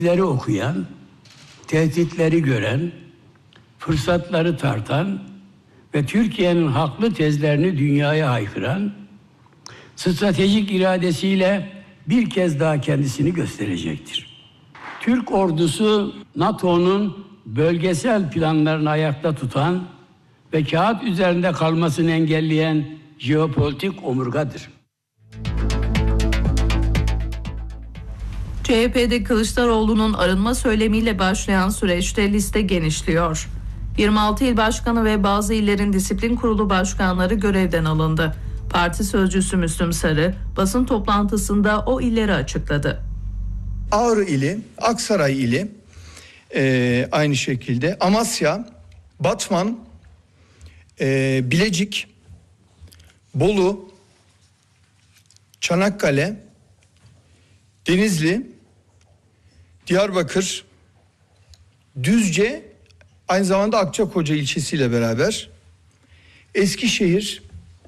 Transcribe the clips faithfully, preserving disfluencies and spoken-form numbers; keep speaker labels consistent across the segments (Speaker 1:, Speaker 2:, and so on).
Speaker 1: okuyan, tehditleri gören, fırsatları tartan ve Türkiye'nin haklı tezlerini dünyaya haykıran, stratejik iradesiyle bir kez daha kendisini gösterecektir. Türk ordusu NATO'nun bölgesel planlarını ayakta tutan ve kağıt üzerinde kalmasını engelleyen jeopolitik omurgadır.
Speaker 2: C H P'de Kılıçdaroğlu'nun arınma söylemiyle başlayan süreçte liste genişliyor. yirmi altı il başkanı ve bazı illerin disiplin kurulu başkanları görevden alındı. Parti sözcüsü Müslüm Sarı basın toplantısında o illeri açıkladı.
Speaker 3: Ağrı ili, Aksaray ili, e, aynı şekilde Amasya, Batman, e, Bilecik, Bolu, Çanakkale, Denizli, Diyarbakır, Düzce, aynı zamanda Akçakoca ilçesiyle beraber, Eskişehir,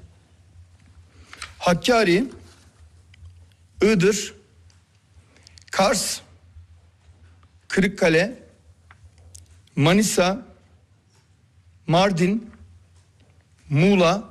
Speaker 3: Hakkari, Iğdır, Kars, Kırıkkale, Manisa, Mardin, Muğla,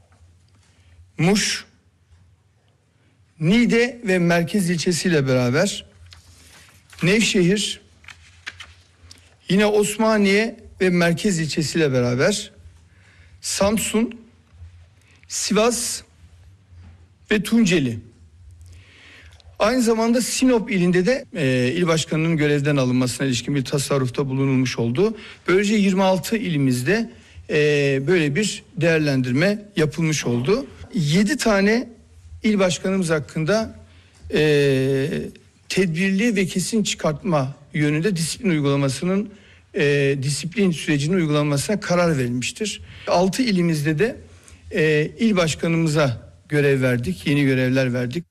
Speaker 3: Muş, Niğde ve merkez ilçesiyle beraber Nevşehir, yine Osmaniye ve merkez ilçesiyle beraber Samsun, Sivas ve Tunceli. Aynı zamanda Sinop ilinde de e, il başkanının görevden alınmasına ilişkin bir tasarrufta bulunulmuş oldu. Böylece yirmi altı ilimizde e, böyle bir değerlendirme yapılmış oldu. yedi tane il başkanımız hakkında e, tedbirli ve kesin çıkartma yönünde disiplin uygulamasının e, disiplin sürecinin uygulanmasına karar verilmiştir. altı ilimizde de e, il başkanımıza görev verdik, yeni görevler verdik.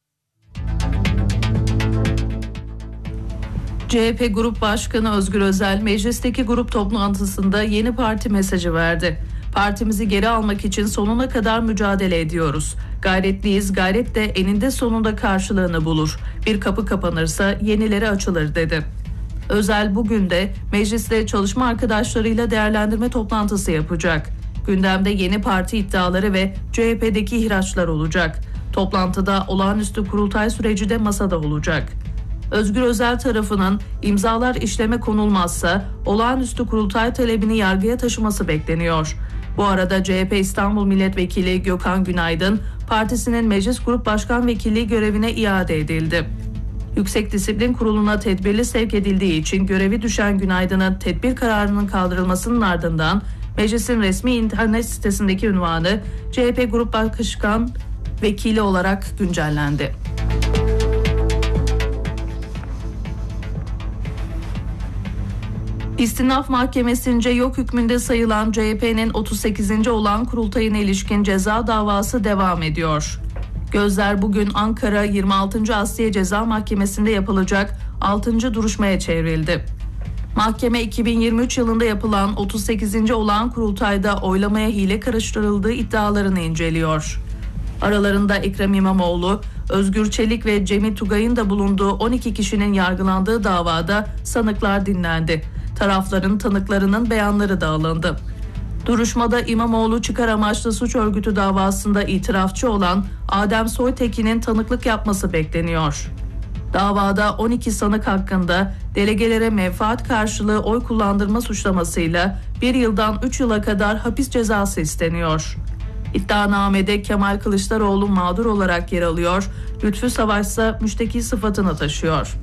Speaker 2: C H P Grup Başkanı Özgür Özel meclisteki grup toplantısında yeni parti mesajı verdi. Partimizi geri almak için sonuna kadar mücadele ediyoruz. Gayretliyiz, gayret de eninde sonunda karşılığını bulur. Bir kapı kapanırsa yenileri açılır dedi. Özel bugün de mecliste çalışma arkadaşlarıyla değerlendirme toplantısı yapacak. Gündemde yeni parti iddiaları ve C H P'deki ihraçlar olacak. Toplantıda olağanüstü kurultay süreci de masada olacak. Özgür Özel tarafının imzalar işleme konulmazsa olağanüstü kurultay talebini yargıya taşıması bekleniyor. Bu arada C H P İstanbul Milletvekili Gökhan Günaydın, partisinin Meclis Grup Başkan Vekilliği görevine iade edildi. Yüksek Disiplin Kurulu'na tedbirli sevk edildiği için görevi düşen Günaydın'ın tedbir kararının kaldırılmasının ardından meclisin resmi internet sitesindeki ünvanı C H P Grup Başkan Vekili olarak güncellendi. İstinaf Mahkemesi'nce yok hükmünde sayılan C H P'nin otuz sekizinci olağan kurultayına ilişkin ceza davası devam ediyor. Gözler bugün Ankara yirmi altıncı Asliye Ceza Mahkemesi'nde yapılacak altıncı duruşmaya çevrildi. Mahkeme iki bin yirmi üç yılında yapılan otuz sekizinci olağan kurultayda oylamaya hile karıştırıldığı iddialarını inceliyor. Aralarında Ekrem İmamoğlu, Özgür Çelik ve Cemil Tugay'ın da bulunduğu on iki kişinin yargılandığı davada sanıklar dinlendi. Tarafların tanıklarının beyanları da alındı. Duruşmada İmamoğlu çıkar amaçlı suç örgütü davasında itirafçı olan Adem Soytekin'in tanıklık yapması bekleniyor. Davada on iki sanık hakkında delegelere menfaat karşılığı oy kullandırma suçlamasıyla bir yıldan üç yıla kadar hapis cezası isteniyor. İddianamede Kemal Kılıçdaroğlu mağdur olarak yer alıyor, Lütfü Savaş ise müşteki sıfatını taşıyor.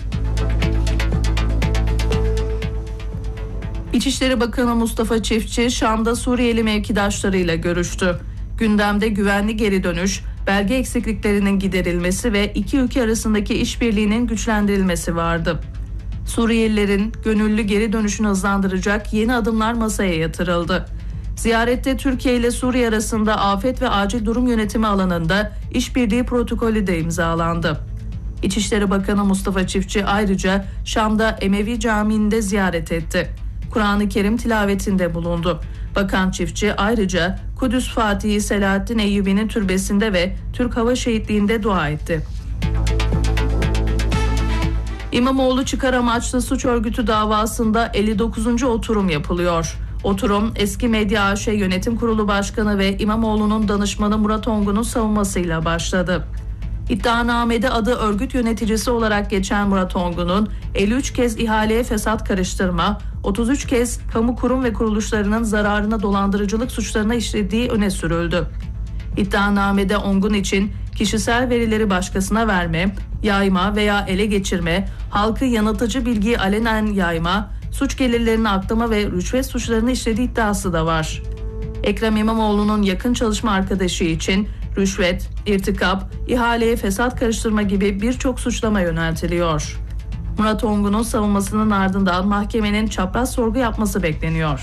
Speaker 2: İçişleri Bakanı Mustafa Çiftçi, Şam'da Suriyeli mevkidaşlarıyla görüştü. Gündemde güvenli geri dönüş, belge eksikliklerinin giderilmesi ve iki ülke arasındaki işbirliğinin güçlendirilmesi vardı. Suriyelilerin gönüllü geri dönüşünü hızlandıracak yeni adımlar masaya yatırıldı. Ziyarette Türkiye ile Suriye arasında afet ve acil durum yönetimi alanında işbirliği protokolü de imzalandı. İçişleri Bakanı Mustafa Çiftçi ayrıca Şam'da Emevi Camii'nde ziyaret etti. Kur'an-ı Kerim tilavetinde bulundu. Bakan Çiftçi ayrıca Kudüs Fatihi Selahaddin Eyyubi'nin türbesinde ve Türk Hava Şehitliği'nde dua etti. İmamoğlu çıkar amaçlı suç örgütü davasında elli dokuzuncu oturum yapılıyor. Oturum Eski Medya A Ş Yönetim Kurulu Başkanı ve İmamoğlu'nun danışmanı Murat Ongun'un savunmasıyla başladı. İddianamede adı örgüt yöneticisi olarak geçen Murat Ongun'un elli üç kez ihaleye fesat karıştırma, otuz üç kez kamu kurum ve kuruluşlarının zararına dolandırıcılık suçlarına işlediği öne sürüldü. İddianamede Ongun için kişisel verileri başkasına verme, yayma veya ele geçirme, halkı yanıltıcı bilgiyi alenen yayma, suç gelirlerini aklama ve rüşvet suçlarını işlediği iddiası da var. Ekrem İmamoğlu'nun yakın çalışma arkadaşı için rüşvet, irtikap, ihaleye fesat karıştırma gibi birçok suçlama yöneltiliyor. Murat Ongun'un savunmasının ardından mahkemenin çapraz sorgu yapması bekleniyor.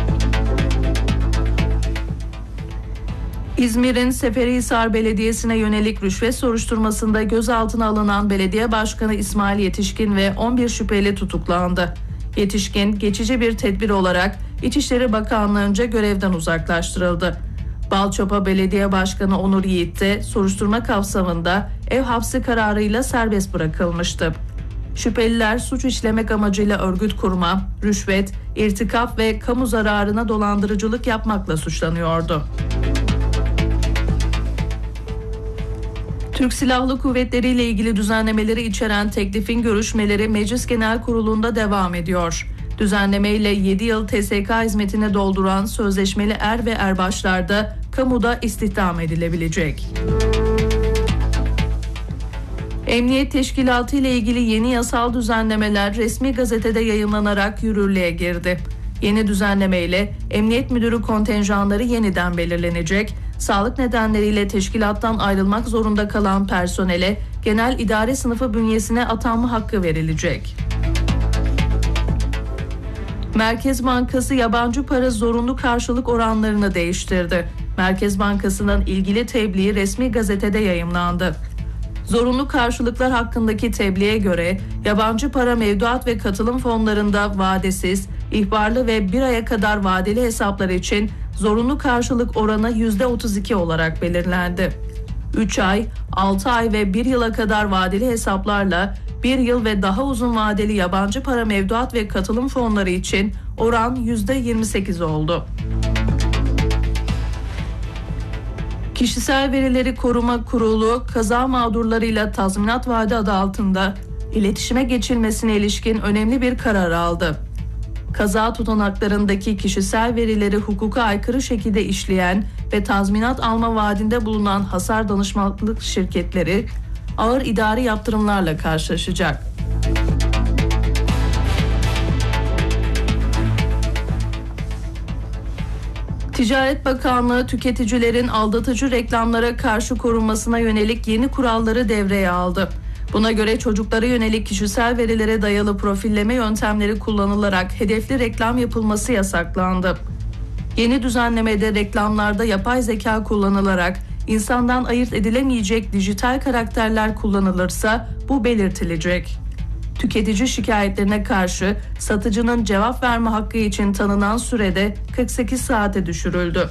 Speaker 2: İzmir'in Seferihisar Belediyesi'ne yönelik rüşvet soruşturmasında gözaltına alınan Belediye Başkanı İsmail Yetişkin ve on bir şüpheli tutuklandı. Yetişkin geçici bir tedbir olarak İçişleri Bakanlığı'nca görevden uzaklaştırıldı. Balçova Belediye Başkanı Onur Yiğit de soruşturma kapsamında ev hapsi kararıyla serbest bırakılmıştı. Şüpheliler suç işlemek amacıyla örgüt kurma, rüşvet, irtikap ve kamu zararına dolandırıcılık yapmakla suçlanıyordu. Türk Silahlı Kuvvetleri ile ilgili düzenlemeleri içeren teklifin görüşmeleri Meclis Genel Kurulu'nda devam ediyor. Düzenleme ile yedi yıl T S K hizmetine dolduran sözleşmeli er ve erbaşlar da kamuda istihdam edilebilecek. Emniyet Teşkilatı ile ilgili yeni yasal düzenlemeler resmi gazetede yayımlanarak yürürlüğe girdi. Yeni düzenleme ile emniyet müdürü kontenjanları yeniden belirlenecek, sağlık nedenleriyle teşkilattan ayrılmak zorunda kalan personele genel idare sınıfı bünyesine atanma hakkı verilecek. Merkez Bankası yabancı para zorunlu karşılık oranlarını değiştirdi. Merkez Bankası'nın ilgili tebliği resmi gazetede yayımlandı. Zorunlu karşılıklar hakkındaki tebliğe göre yabancı para mevduat ve katılım fonlarında vadesiz, ihbarlı ve bir aya kadar vadeli hesaplar için zorunlu karşılık oranı yüzde otuz iki olarak belirlendi. üç ay, altı ay ve bir yıla kadar vadeli hesaplarla bir yıl ve daha uzun vadeli yabancı para mevduat ve katılım fonları için oran yüzde yirmi sekiz oldu. Kişisel Verileri Koruma Kurulu, kaza mağdurlarıyla tazminat vaadi adı altında iletişime geçilmesine ilişkin önemli bir karar aldı. Kaza tutanaklarındaki kişisel verileri hukuka aykırı şekilde işleyen ve tazminat alma vaadinde bulunan hasar danışmanlık şirketleri ağır idari yaptırımlarla karşılaşacak. Ticaret Bakanlığı tüketicilerin aldatıcı reklamlara karşı korunmasına yönelik yeni kuralları devreye aldı. Buna göre çocuklara yönelik kişisel verilere dayalı profilleme yöntemleri kullanılarak hedefli reklam yapılması yasaklandı. Yeni düzenlemede reklamlarda yapay zeka kullanılarak insandan ayırt edilemeyecek dijital karakterler kullanılırsa bu belirtilecek. Tüketici şikayetlerine karşı satıcının cevap verme hakkı için tanınan sürede kırk sekiz saate düşürüldü.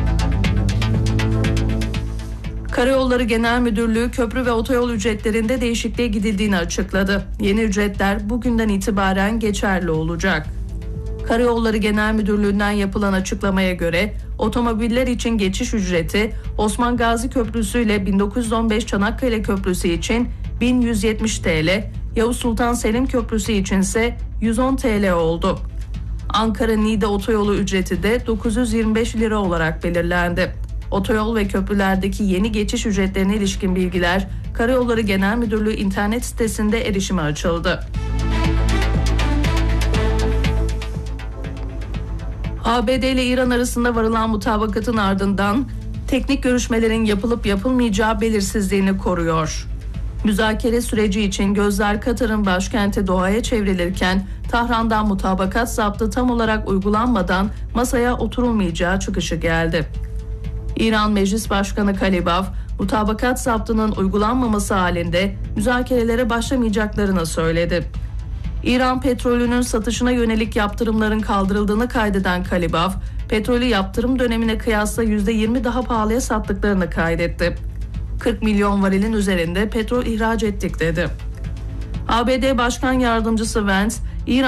Speaker 2: Karayolları Genel Müdürlüğü köprü ve otoyol ücretlerinde değişikliğe gidildiğini açıkladı. Yeni ücretler bugünden itibaren geçerli olacak. Karayolları Genel Müdürlüğü'nden yapılan açıklamaya göre otomobiller için geçiş ücreti Osman Gazi Köprüsü ile bin dokuz yüz on beş Çanakkale Köprüsü için bin yüz yetmiş TL, Yavuz Sultan Selim Köprüsü için ise yüz on TL oldu. Ankara-Niğde otoyolu ücreti de dokuz yüz yirmi beş lira olarak belirlendi. Otoyol ve köprülerdeki yeni geçiş ücretlerine ilişkin bilgiler Karayolları Genel Müdürlüğü internet sitesinde erişime açıldı. A B D ile İran arasında varılan mutabakatın ardından teknik görüşmelerin yapılıp yapılmayacağı belirsizliğini koruyor. Müzakere süreci için gözler Katar'ın başkenti Doha'ya çevrilirken Tahran'dan mutabakat zaptı tam olarak uygulanmadan masaya oturulmayacağı çıkışı geldi. İran Meclis Başkanı Kalibaf, mutabakat zaptının uygulanmaması halinde müzakerelere başlamayacaklarını söyledi. İran petrolünün satışına yönelik yaptırımların kaldırıldığını kaydeden Kalibaf, petrolü yaptırım dönemine kıyasla yüzde yirmi daha pahalıya sattıklarını kaydetti. kırk milyon varilin üzerinde petrol ihraç ettik dedi. A B D Başkan Yardımcısı Vance,